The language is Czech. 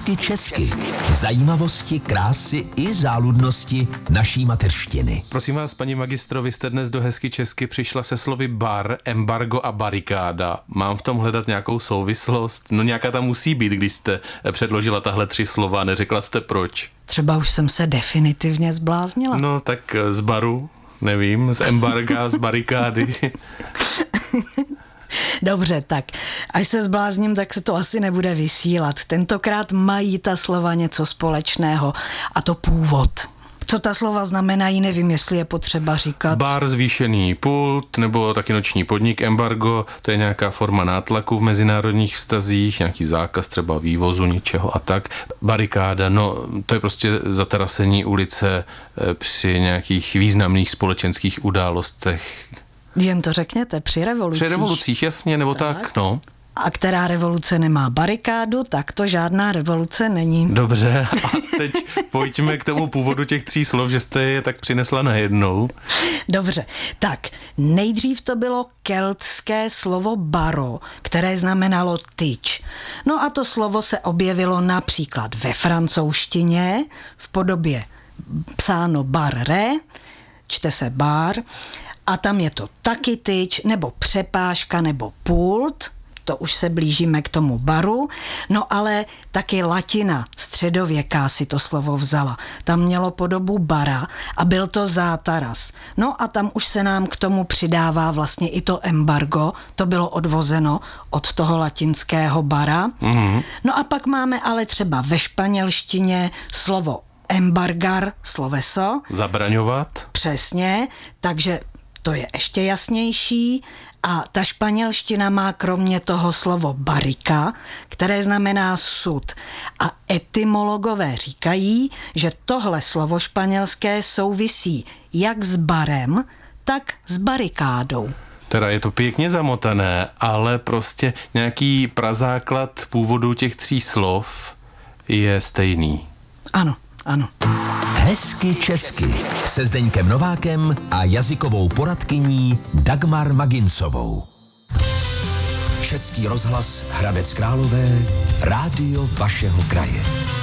Hezky česky. Zajímavosti, krásy i záludnosti naší mateřštiny. Prosím vás, paní magistro, vy jste dnes do Hezky česky přišla se slovy bar, embargo a barikáda. Mám v tom hledat nějakou souvislost? No nějaká tam musí být, když jste předložila tahle 3 slova, neřekla jste proč. Třeba už jsem se definitivně zbláznila. No tak z baru, nevím, z embarga, z barikády. Dobře, tak až se zblázním, tak se to asi nebude vysílat. Tentokrát mají ta slova něco společného, a to původ. Co ta slova znamenají, nevím, jestli je potřeba říkat. Bar, zvýšený pult, nebo taky noční podnik. Embargo, to je nějaká forma nátlaku v mezinárodních vztazích, nějaký zákaz třeba vývozu něčeho a tak. Barikáda, no to je prostě zatarasení ulice při nějakých významných společenských událostech. Jen to řekněte, při revolucích. Při revolucích, jasně, nebo tak, no. A která revoluce nemá barikádu, tak to žádná revoluce není. Dobře, a teď pojďme k tomu původu těch 3 slov, že jste je tak přinesla najednou. Dobře, tak nejdřív to bylo keltské slovo baro, které znamenalo tyč. No a to slovo se objevilo například ve francouzštině v podobě psáno barre, čte se bar, a tam je to taky tyč, nebo přepážka, nebo pult, to už se blížíme k tomu baru, no ale taky latina středověká si to slovo vzala. Tam mělo podobu bara a byl to zátaras. No a tam už se nám k tomu přidává vlastně i to embargo, to bylo odvozeno od toho latinského bara. Mm-hmm. No a pak máme ale třeba ve španělštině slovo embargar, sloveso. Zabraňovat. Přesně, takže to je ještě jasnější a ta španělština má kromě toho slovo barika, které znamená sud. A etymologové říkají, že tohle slovo španělské souvisí jak s barem, tak s barikádou. Teda je to pěkně zamotané, ale prostě nějaký prazáklad původu těch 3 slov je stejný. Ano, ano. Hezky česky se Zdeňkem Novákem a jazykovou poradkyní Dagmar Maginsovou. Český rozhlas Hradec Králové, rádio vašeho kraje.